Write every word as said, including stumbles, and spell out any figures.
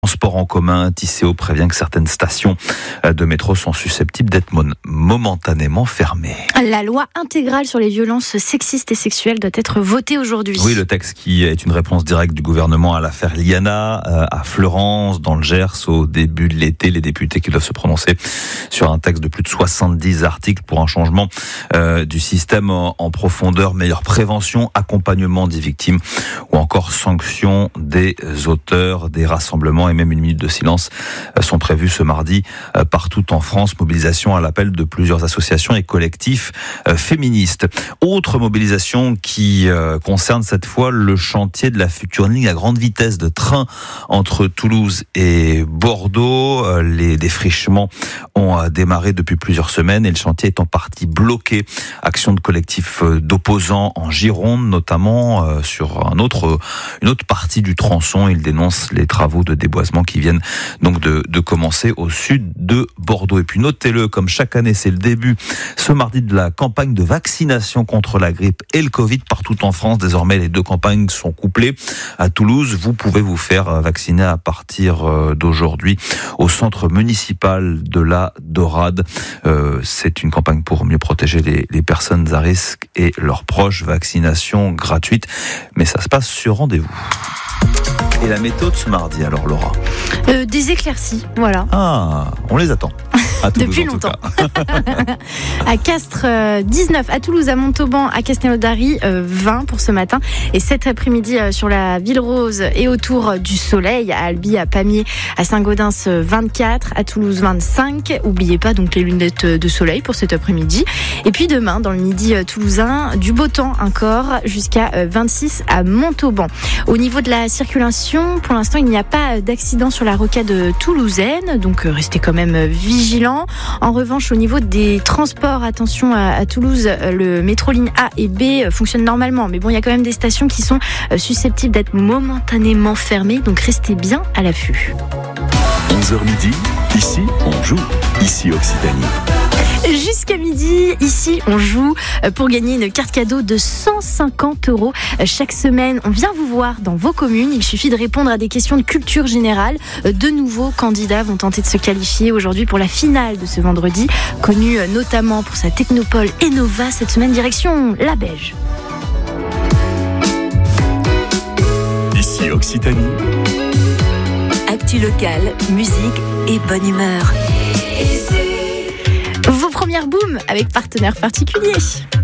Transport en commun, Tisséo prévient que certaines stations de métro sont susceptibles d'être mon- momentanément fermées. La loi intégrale sur les violences sexistes et sexuelles doit être votée aujourd'hui. Oui, le texte qui est une réponse directe du gouvernement à l'affaire Liana, euh, à Fleurance, dans le Gers, au début de l'été. Les députés qui doivent se prononcer sur un texte de plus de soixante-dix articles pour un changement euh, du système en, en profondeur, meilleure prévention, accompagnement des victimes ou encore sanction des auteurs des rassemblements. Et même une minute de silence sont prévus ce mardi partout en France. Mobilisation à l'appel de plusieurs associations et collectifs féministes. Autre mobilisation qui concerne cette fois le chantier de la future ligne à grande vitesse de train entre Toulouse et Bordeaux. Les défrichements ont démarré depuis plusieurs semaines et le chantier est en partie bloqué. Action de collectifs d'opposants en Gironde, notamment sur un autre, une autre partie du tronçon. Ils dénoncent les travaux de déboisement qui viennent donc de, de commencer au sud de Bordeaux. Et puis notez-le, comme chaque année, c'est le début ce mardi de la campagne de vaccination contre la grippe et le Covid partout en France. Désormais, les deux campagnes sont couplées. À Toulouse, vous pouvez vous faire vacciner à partir d'aujourd'hui au centre municipal de la Dorade. Euh, c'est une campagne pour mieux protéger les, les personnes à risque et leurs proches. Vaccination gratuite, mais ça se passe sur rendez-vous. Et la méthode ce mardi, alors Laura euh, Des éclaircies, voilà. Ah, on les attend. À Toulouse, depuis longtemps. À Castres, euh, dix-neuf. À Toulouse, à Montauban, à Castelnaudary, euh, vingt pour ce matin. Et cet après-midi, euh, sur la Ville Rose et autour du Soleil, à Albi, à Pamiers, à Saint-Gaudens, vingt-quatre. À Toulouse, vingt-cinq. Oubliez pas donc les lunettes de soleil pour cet après-midi. Et puis demain, dans le midi euh, toulousain, du beau temps encore, jusqu'à euh, vingt-six à Montauban. Au niveau de la circulation, pour l'instant, il n'y a pas d'accident sur la rocade toulousaine. Donc, euh, restez quand même vigilants. En revanche, au niveau des transports, attention à, à Toulouse, le métro ligne A et B fonctionne normalement. Mais bon, il y a quand même des stations qui sont susceptibles d'être momentanément fermées. Donc restez bien à l'affût. onze heures midi, ici on joue, ici Occitanie. Jusqu'à midi, ici, on joue pour gagner une carte cadeau de cent cinquante euros chaque semaine. On vient vous voir dans vos communes. Il suffit de répondre à des questions de culture générale. De nouveaux candidats vont tenter de se qualifier aujourd'hui pour la finale de ce vendredi, connue notamment pour sa technopole Enova. Cette semaine, direction la Belge. Ici Occitanie. Actu locale, musique et bonne humeur. Vos premières booms avec partenaires particuliers.